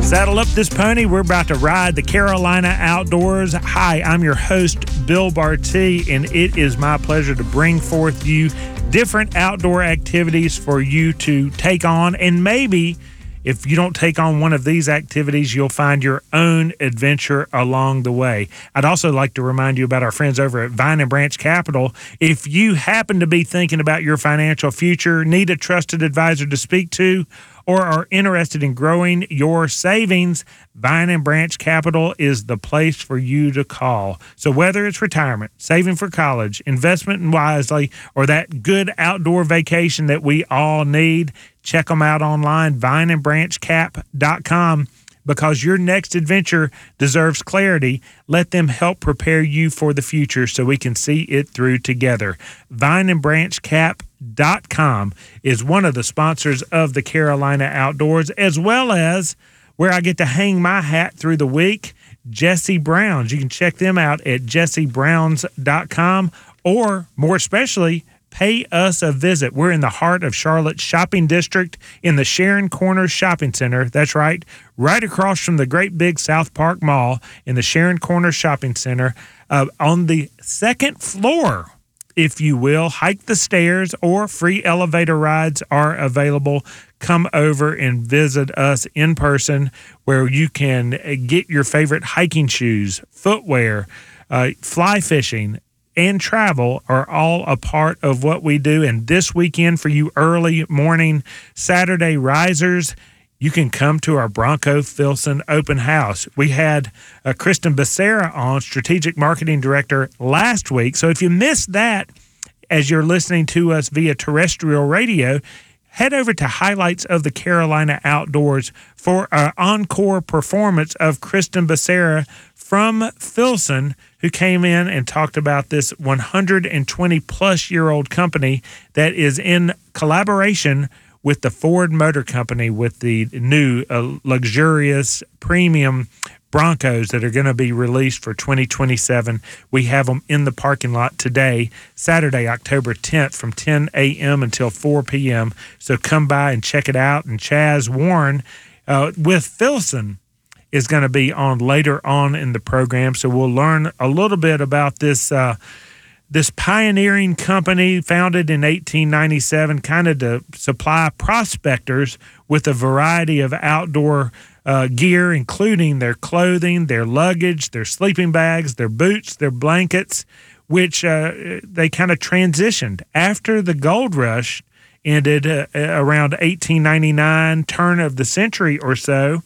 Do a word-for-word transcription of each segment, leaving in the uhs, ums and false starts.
Saddle up this pony. We're about to ride the Carolina outdoors. Hi, I'm your host, Bill Bartee, and it is my pleasure to bring forth you different outdoor activities for you to take on. And maybe if you don't take on one of these activities, you'll find your own adventure along the way. I'd also like to remind you about our friends over at Vine and Branch Capital. If you happen to be thinking about your financial future, need a trusted advisor to speak to, or are interested in growing your savings, Vine and Branch Capital is the place for you to call. So whether it's retirement, saving for college, investment wisely, or that good outdoor vacation that we all need, check them out online, vine and branch cap dot com. Because your next adventure deserves clarity, let them help prepare you for the future so we can see it through together. vine and branch cap dot com is one of the sponsors of the Carolina Outdoors, as well as where I get to hang my hat through the week, Jesse Brown's. You can check them out at jesse browns dot com, or more especially, pay us a visit. We're in the heart of Charlotte's shopping district in the Sharon Corners Shopping Center. That's right, right across from the great big South Park Mall in the Sharon Corners Shopping Center. Uh, on the second floor, if you will, hike the stairs, or free elevator rides are available. Come over and visit us in person, where you can get your favorite hiking shoes, footwear, uh, fly fishing, and travel are all a part of what we do. And this weekend, for you early morning Saturday risers, you can come to our Bronco Filson open house. We had uh, Kristen Becerra on, Strategic Marketing Director, last week. So if you missed that as you're listening to us via terrestrial radio, head over to Highlights of the Carolina Outdoors for an encore performance of Kristen Becerra from Filson, who came in and talked about this one hundred twenty plus year old company that is in collaboration with the Ford Motor Company with the new uh, luxurious premium Broncos that are going to be released for twenty twenty-seven. We have them in the parking lot today, Saturday, October tenth, from ten a.m. until four p.m. So come by and check it out. And Chaz Warren uh, with Filson is going to be on later on in the program. So we'll learn a little bit about this uh, this pioneering company founded in eighteen ninety-seven, kind of to supply prospectors with a variety of outdoor uh, gear, including their clothing, their luggage, their sleeping bags, their boots, their blankets, which uh, they kind of transitioned after the gold rush ended uh, around eighteen ninety-nine, turn of the century or so.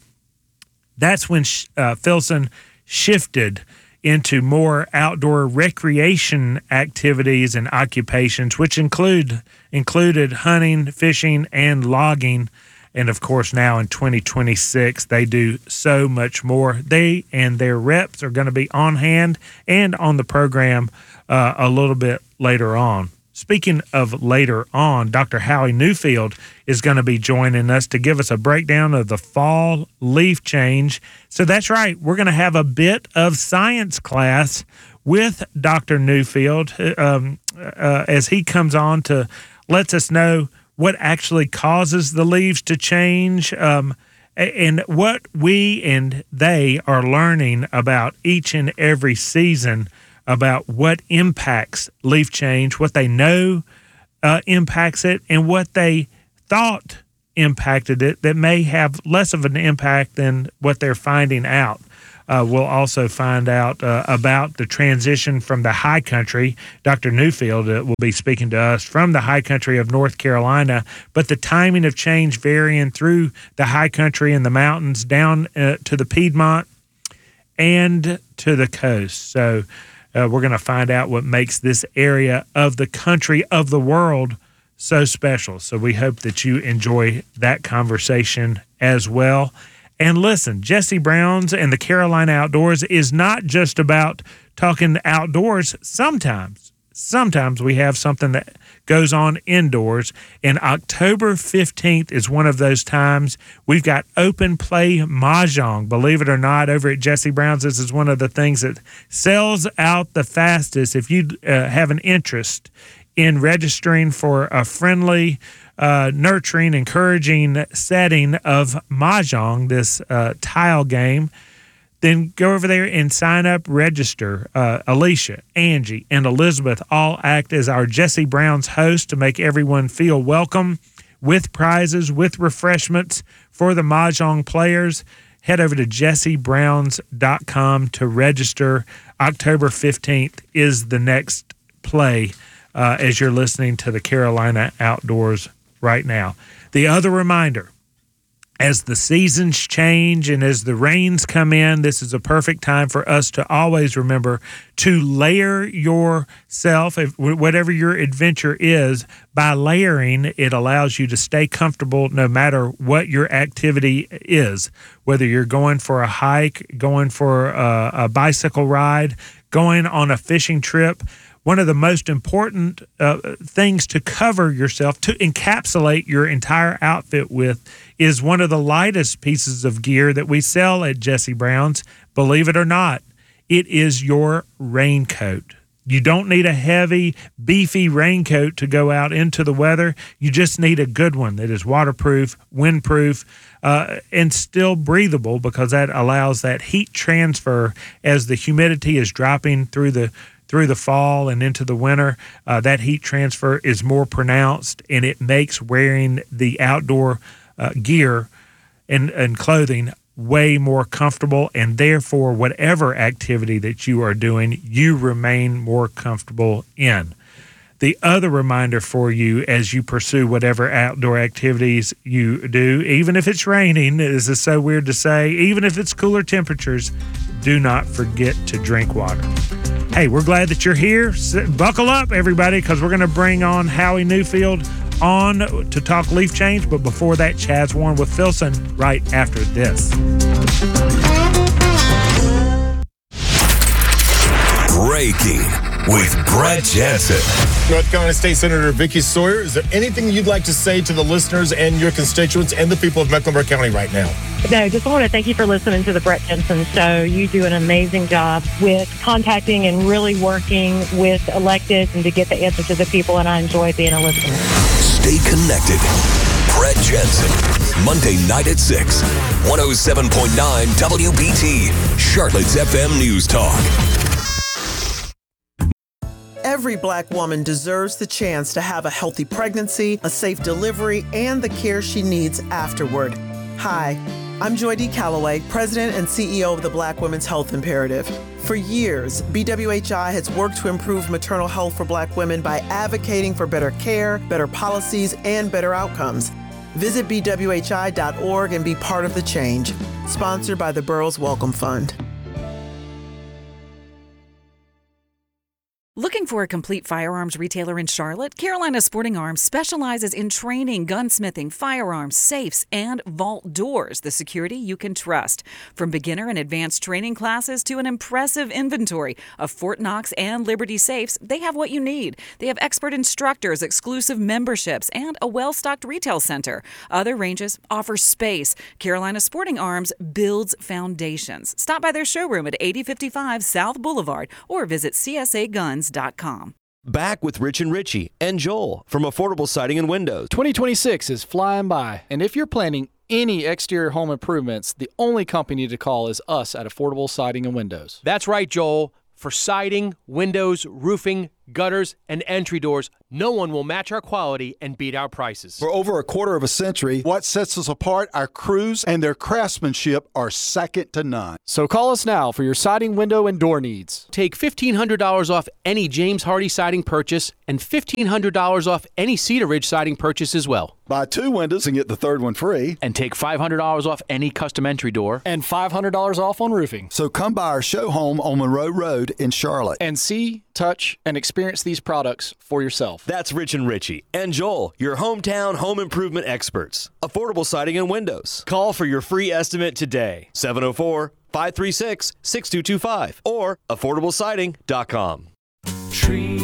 That's when uh, Filson shifted into more outdoor recreation activities and occupations, which include included hunting, fishing, and logging. And, of course, now in twenty twenty-six, they do so much more. They and their reps are going to be on hand and on the program uh, a little bit later on. Speaking of later on, Doctor Howie Newfield is going to be joining us to give us a breakdown of the fall leaf change. So that's right, we're going to have a bit of science class with Doctor Newfield um, uh, as he comes on to let us know what actually causes the leaves to change, um, and what we and they are learning about each and every season, about what impacts leaf change, what they know uh, impacts it, and what they thought impacted it that may have less of an impact than what they're finding out. Uh, we'll also find out uh, about the transition from the high country. Doctor Newfield uh, will be speaking to us from the high country of North Carolina, but the timing of change varying through the high country and the mountains down uh, to the Piedmont and to the coast. So Uh, we're going to find out what makes this area of the country, of the world, so special. So we hope that you enjoy that conversation as well. And listen, Jesse Brown's and the Carolina Outdoors is not just about talking outdoors. Sometimes, sometimes we have something that goes on indoors. And October fifteenth is one of those times. We've got open play mahjong. Believe it or not, over at Jesse Brown's, this is one of the things that sells out the fastest. If you uh, have an interest in registering for a friendly uh, nurturing, encouraging setting of Mahjong, this uh, tile game, then go over there and sign up, register. Uh, Alicia, Angie, and Elizabeth all act as our Jesse Brown's host to make everyone feel welcome with prizes, with refreshments for the Mahjong players. Head over to jesse browns dot com to register. October fifteenth is the next play uh, as you're listening to the Carolina Outdoors right now. The other reminder, as the seasons change and as the rains come in, this is a perfect time for us to always remember to layer yourself, if, whatever your adventure is. By layering, it allows you to stay comfortable no matter what your activity is, whether you're going for a hike, going for a, a bicycle ride, going on a fishing trip. One of the most important uh, things to cover yourself, to encapsulate your entire outfit with, is one of the lightest pieces of gear that we sell at Jesse Brown's. Believe it or not, it is your raincoat. You don't need a heavy, beefy raincoat to go out into the weather. You just need a good one that is waterproof, windproof, uh, and still breathable, because that allows that heat transfer as the humidity is dropping through the through the fall and into the winter. Uh, that heat transfer is more pronounced, and it makes wearing the outdoor uh, gear and, and clothing way more comfortable, and therefore whatever activity that you are doing, you remain more comfortable in. The other reminder for you as you pursue whatever outdoor activities you do, even if it's raining, this is so weird to say, even if it's cooler temperatures, do not forget to drink water. Hey, we're glad that you're here. Buckle up, everybody, because we're going to bring on Howie Newfield on to talk leaf change. But before that, Chaz Warren with Filson right after this. Breaking with Brett Jensen. North Carolina State Senator Vicky Sawyer, is there anything you'd like to say to the listeners and your constituents and the people of Mecklenburg County right now? No, just want to thank you for listening to the Brett Jensen Show. You do an amazing job with contacting and really working with electeds and to get the answer to the people, and I enjoy being a listener. Stay connected. Brett Jensen, Monday night at six, one oh seven point nine W B T, Charlotte's F M News Talk. Every Black woman deserves the chance to have a healthy pregnancy, a safe delivery, and the care she needs afterward. Hi, I'm Joy D. Calloway, President and C E O of the Black Women's Health Imperative. For years, B W H I has worked to improve maternal health for Black women by advocating for better care, better policies, and better outcomes. Visit B W H I dot org and be part of the change. Sponsored by the Burroughs Welcome Fund. Looking for a complete firearms retailer in Charlotte? Carolina Sporting Arms specializes in training, gunsmithing, firearms, safes, and vault doors, the security you can trust. From beginner and advanced training classes to an impressive inventory of Fort Knox and Liberty safes, they have what you need. They have expert instructors, exclusive memberships, and a well-stocked retail center. Other ranges offer space. Carolina Sporting Arms builds foundations. Stop by their showroom at eighty fifty-five South Boulevard or visit C S A guns dot com. Back with Rich and Richie and Joel from Affordable Siding and Windows. twenty twenty-six is flying by, and if you're planning any exterior home improvements, the only company to call is us at Affordable Siding and Windows. That's right, Joel. For siding, windows, roofing, gutters, and entry doors, no one will match our quality and beat our prices. For over a quarter of a century, what sets us apart, our crews and their craftsmanship, are second to none. So call us now for your siding, window, and door needs. Take fifteen hundred dollars off any James Hardy siding purchase and fifteen hundred dollars off any Cedar Ridge siding purchase as well. Buy two windows and get the third one free. And take five hundred dollars off any custom entry door. And five hundred dollars off on roofing. So come by our show home on Monroe Road in Charlotte. And see, touch, and experience these products for yourself. That's Rich and Richie and Joel, your hometown home improvement experts. Affordable Siding and Windows. Call for your free estimate today. seven oh four, five three six, six two two five or affordable siding dot com. Trees,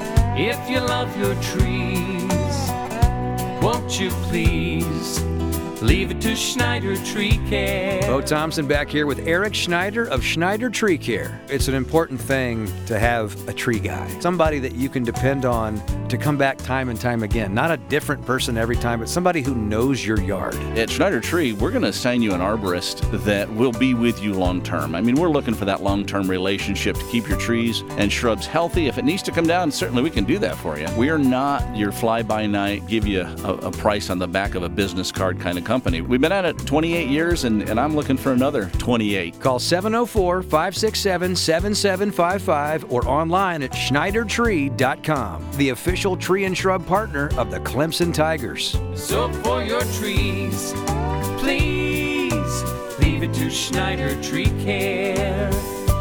if you love your trees, won't you please Leave it to Schneider Tree Care. Bo Thompson back here with Eric Schneider of Schneider Tree Care. It's an important thing to have a tree guy, somebody that you can depend on to come back time and time again. Not a different person every time, but somebody who knows your yard. At Schneider Tree, we're going to assign you an arborist that will be with you long term. I mean, we're looking for that long-term relationship to keep your trees and shrubs healthy. If it needs to come down, certainly we can do that for you. We are not your fly-by-night, give you a, a price on the back of a business card kind of company. We've been at it twenty-eight years, and, and I'm looking for another twenty-eight. Call seven oh four, five six seven, seven seven five five or online at schneider tree dot com, the official tree and shrub partner of the Clemson Tigers. So for your trees, please leave it to Schneider Tree Care.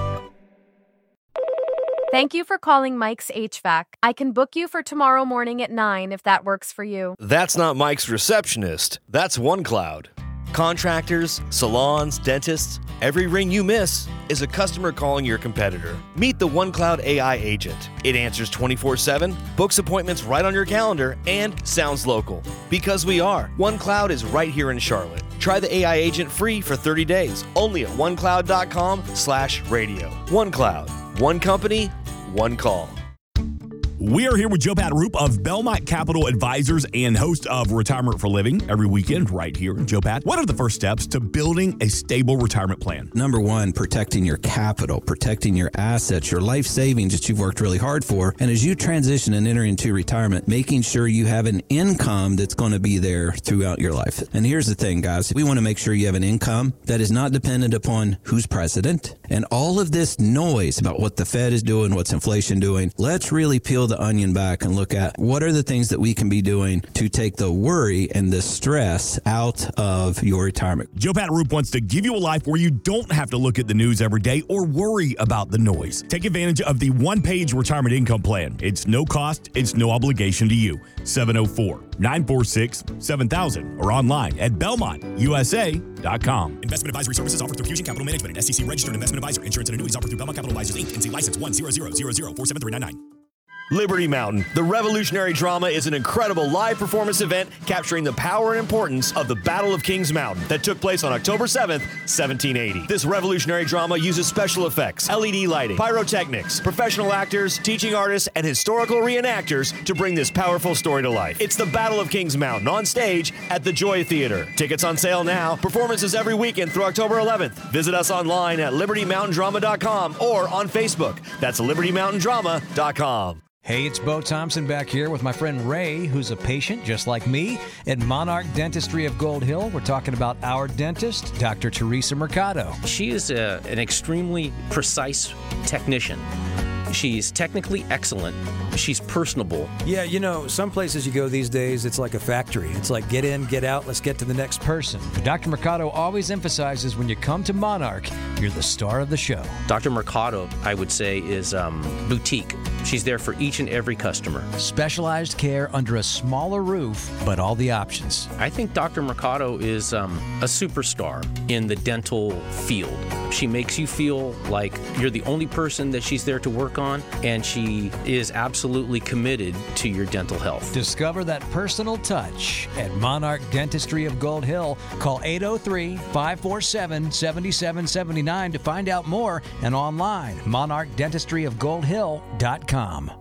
Thank you for calling Mike's H V A C. I can book you for tomorrow morning at nine if that works for you. That's not Mike's receptionist. That's OneCloud. Contractors, salons, dentists, every ring you miss is a customer calling your competitor. Meet the OneCloud A I agent. It answers twenty-four seven, books appointments right on your calendar, and sounds local. Because we are. OneCloud is right here in Charlotte. Try the A I agent free for thirty days, only at onecloud.com slash radio. OneCloud. One company, one call. We are here with Joe Pat Roop of Belmont Capital Advisors and host of Retirement for Living every weekend right here. Joe Pat, what are the first steps to building a stable retirement plan? Number one, protecting your capital, protecting your assets, your life savings that you've worked really hard for. And as you transition and enter into retirement, making sure you have an income that's going to be there throughout your life. And here's the thing, guys. We want to make sure you have an income that is not dependent upon who's president and all of this noise about what the Fed is doing, what's inflation doing. Let's really peel the onion back and look at what are the things that we can be doing to take the worry and the stress out of your retirement. Joe Pat Roop wants to give you a life where you don't have to look at the news every day or worry about the noise. Take advantage of the one-page retirement income plan. It's no cost, it's no obligation to you. seven oh four, nine four six, seven thousand or online at belmont u s a dot com. Investment advisory services offered through Fusion Capital Management, an S E C registered investment advisor. Insurance and annuities offered through Belmont Capital Advisors, Incorporated. N C license one zero zero zero zero four seven three nine nine. Liberty Mountain, the revolutionary drama, is an incredible live performance event capturing the power and importance of the Battle of Kings Mountain that took place on October seventh, seventeen eighty. This revolutionary drama uses special effects, L E D lighting, pyrotechnics, professional actors, teaching artists, and historical reenactors to bring this powerful story to life. It's the Battle of Kings Mountain on stage at the Joy Theater. Tickets on sale now. Performances every weekend through October eleventh. Visit us online at liberty mountain drama dot com or on Facebook. That's liberty mountain drama dot com. Hey, it's Bo Thompson back here with my friend Ray, who's a patient just like me at Monarch Dentistry of Gold Hill. We're talking about our dentist, Doctor Teresa Mercado. She is a, an extremely precise technician. She's technically excellent. She's personable. Yeah, you know, some places you go these days, it's like a factory. It's like get in, get out, let's get to the next person. But Doctor Mercado always emphasizes when you come to Monarch, you're the star of the show. Doctor Mercado, I would say, is um, boutique. She's there for each and every customer. Specialized care under a smaller roof, but all the options. I think Doctor Mercado is um, a superstar in the dental field. She makes you feel like you're the only person that she's there to work on, and she is absolutely committed to your dental health. Discover that personal touch at Monarch Dentistry of Gold Hill. Call eight oh three, five four seven, seven seven seven nine to find out more, and online, monarch dentistry of gold hill dot com.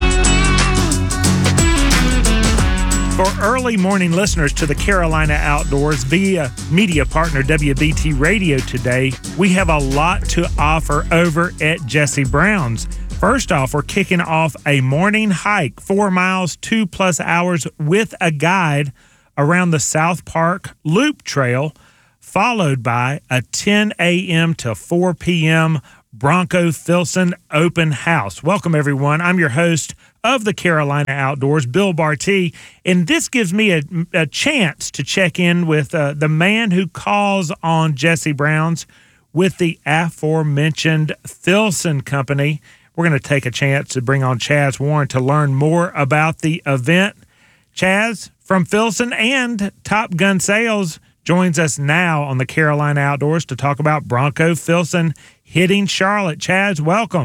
For early morning listeners to the Carolina Outdoors via media partner W B T Radio today, we have a lot to offer over at Jesse Brown's. First off, we're kicking off a morning hike, four miles, two plus hours with a guide around the South Park Loop Trail, followed by a ten a.m. to four p.m. Bronco Filson open house. Welcome, everyone. I'm your host of the Carolina Outdoors, Bill Barty, and this gives me a, a chance to check in with uh, the man who calls on Jesse Brown's with the aforementioned Filson Company. We're going to take a chance to bring on Chaz Warren to learn more about the event. Chaz from Filson and Top Gun Sales joins us now on the Carolina Outdoors to talk about Bronco Filson hitting Charlotte. Chaz, welcome.